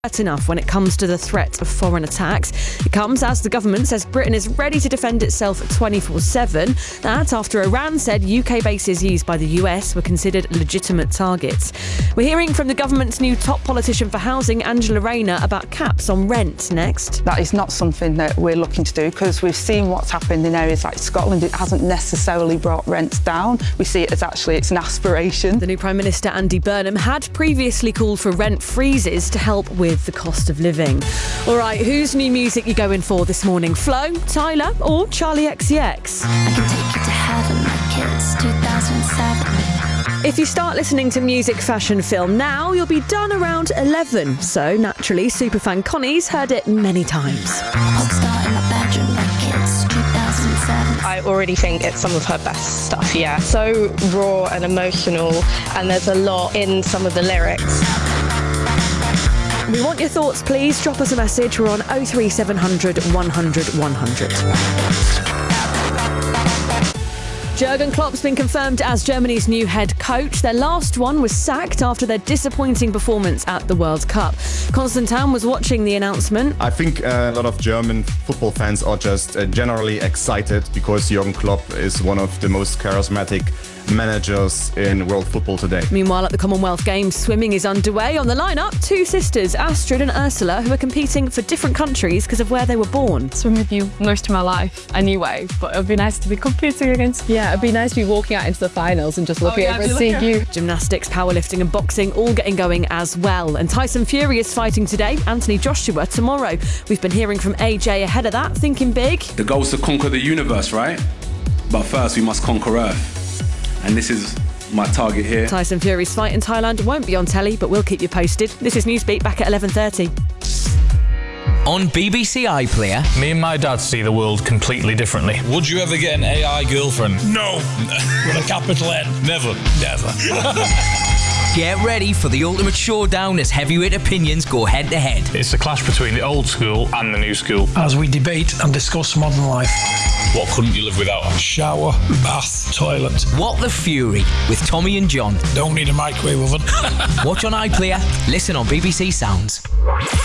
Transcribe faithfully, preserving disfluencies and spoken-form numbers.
enough when it comes to the threat of foreign attacks. It comes as the government says Britain is ready to defend itself twenty-four seven. That after Iran said U K bases used by the U S were considered legitimate targets. We're hearing from the government's new top politician for housing, Angela Rayner, about caps on rent next. That is not something that we're looking to do because we've seen what's happened in areas like Scotland. It hasn't necessarily brought rents down. We see it as actually it's an aspiration. The new Prime Minister, Andy Burnham, had previously called for rent freezes to help with the cost of living. All right, whose new music you going for this morning? Flo, Tyler or Charlie X C X? I can take you to heaven like it's two thousand seven. If you start listening to music, fashion, film now, you'll be done around eleven. So naturally, superfan Connie's heard it many times. Podstar in my bedroom like it's two thousand seven. I already think it's some of her best stuff, yeah. So raw and emotional, and there's a lot in some of the lyrics. We want your thoughts, please. Drop us a message. We're on oh three seven hundred, one hundred, one hundred. Jurgen Klopp's been confirmed as Germany's new head coach. Their last one was sacked after their disappointing performance at the World Cup. Constantine was watching the announcement. I think uh, a lot of German football fans are just uh, generally excited because Jurgen Klopp is one of the most charismatic managers in world football today. Meanwhile, at the Commonwealth Games, swimming is underway. On the lineup, two sisters, Astrid and Ursula, who are competing for different countries because of where they were born. Swim with you most of my life anyway, but it would be nice to be competing against. Yeah, it'd be nice to be walking out into the finals and just looking oh, yeah, over and seeing you. Gymnastics, powerlifting and boxing all getting going as well. And Tyson Fury is fighting today, Anthony Joshua tomorrow. We've been hearing from A J ahead of that, thinking big. The goal is to conquer the universe, right? But first we must conquer Earth. And this is my target here. Tyson Fury's fight in Thailand won't be on telly, but we'll keep you posted. This is Newsbeat, back at eleven thirty. On B B C iPlayer. Me and my dad see the world completely differently. Would you ever get an A I girlfriend? No! With a capital N? Never. Never. Get ready for the ultimate showdown as heavyweight opinions go head to head. It's the clash between the old school and the new school. As we debate and discuss modern life. What couldn't you live without? Shower, bath, toilet. What the Fury with Tommy and John. Don't need a microwave oven. Watch on iPlayer, listen on B B C Sounds.